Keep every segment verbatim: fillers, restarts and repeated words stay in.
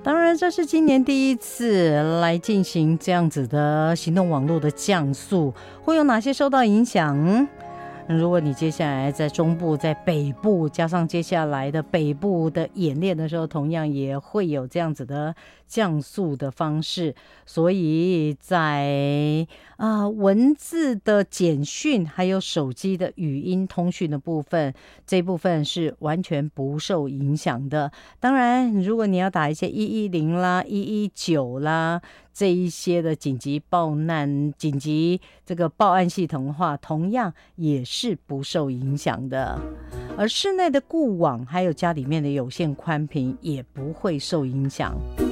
当然这是今年第一次来进行这样子的行动网络的降速，会有哪些受到影响？如果你接下来在中部、在北部，加上接下来的北部的演练的时候，同样也会有这样子的降速的方式。所以在啊、呃、文字的简讯还有手机的语音通讯的部分，这部分是完全不受影响的。当然如果你要打一些一一零啦、一一九啦这一些的紧急报难、紧急这个报案系统的话，同样也是不受影响的。而室内的固网还有家里面的有线宽频也不会受影响。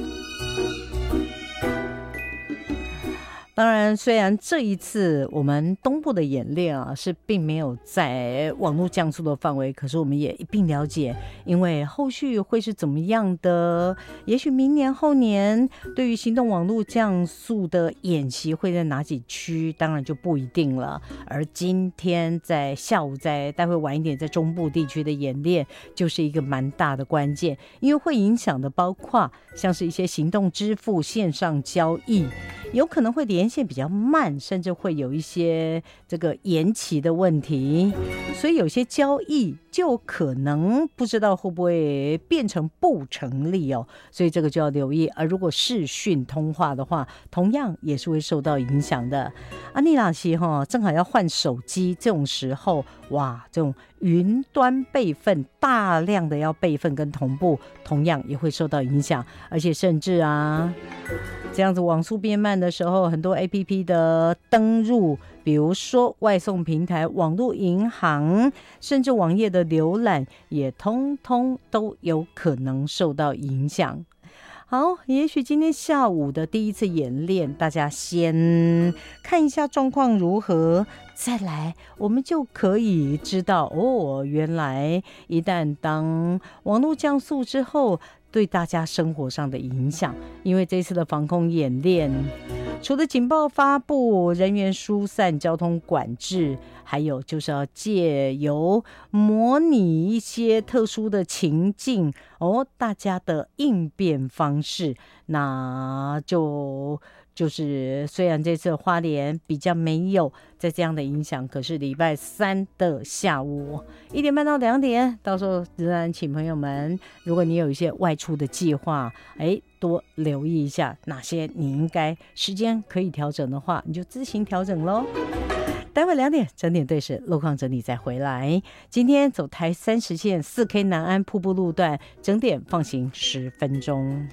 当然虽然这一次我们东部的演练啊是并没有在网络降速的范围，可是我们也一并了解，因为后续会是怎么样的，也许明年后年对于行动网络降速的演习会在哪几区，当然就不一定了。而今天在下午，在待会晚一点在中部地区的演练就是一个蛮大的关键，因为会影响的包括像是一些行动支付、线上交易，有可能会连线比较慢，甚至会有一些这个延期的问题，所以有些交易就可能不知道会不会变成不成立哦，所以这个就要留意。而如果视讯通话的话，同样也是会受到影响的。啊，你老师哈，正好要换手机，这种时候哇，这种云端备份大量的要备份跟同步，同样也会受到影响，而且甚至啊。这样子网速变慢的时候，很多 A P P 的登入，比如说外送平台、网络银行，甚至网页的浏览，也通通都有可能受到影响。好，也许今天下午的第一次演练，大家先看一下状况如何，再来我们就可以知道哦，原来一旦当网络降速之后，对大家生活上的影响。因为这次的防空演练，除了警报发布、人员疏散、交通管制，还有就是要借由模拟一些特殊的情境哦，大家的应变方式，那就就是虽然这次花莲比较没有在这样的影响，可是礼拜三的下午一点半到两点，到时候仍然请朋友们，如果你有一些外出的计划，哎，多留意一下哪些你应该时间可以调整的话，你就自行调整咯。待会两点整点对时路况整理再回来。今天走台三十线 四 K 南安瀑布路段整点放行十分钟。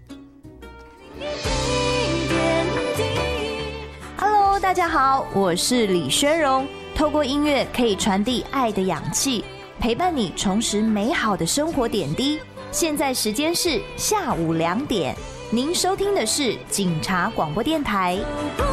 Hello， 大家好，我是李宣荣。透过音乐可以传递爱的氧气，陪伴你重拾美好的生活点滴。现在时间是下午两点，您收听的是警察广播电台。